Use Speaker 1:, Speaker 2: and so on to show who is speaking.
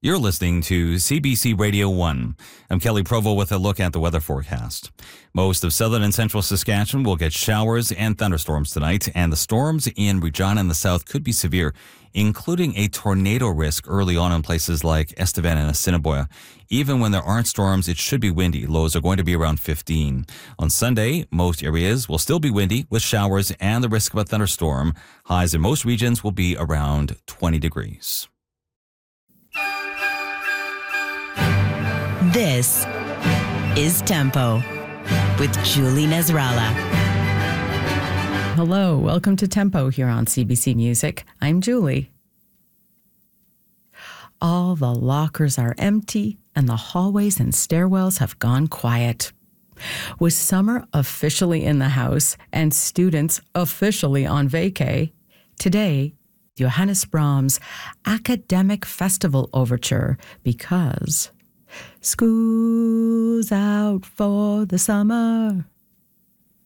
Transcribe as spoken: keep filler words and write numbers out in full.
Speaker 1: You're listening to C B C Radio one. I'm Kelly Provo with a look at the weather forecast. Most of southern and central Saskatchewan will get showers and thunderstorms tonight, and the storms in Regina and the south could be severe, including a tornado risk early on in places like Estevan and Assiniboia. Even when there aren't storms, it should be windy. Lows are going to be around fifteen. On Sunday, most areas will still be windy with showers and the risk of a thunderstorm. Highs in most regions will be around twenty degrees.
Speaker 2: This is Tempo with Julie Nasrallah.
Speaker 3: Hello, welcome to Tempo here on C B C Music. I'm Julie. All the lockers are empty and the hallways and stairwells have gone quiet. With summer officially in the house and students officially on vacay, today, Johannes Brahms' Academic Festival Overture, because school's out for the summer.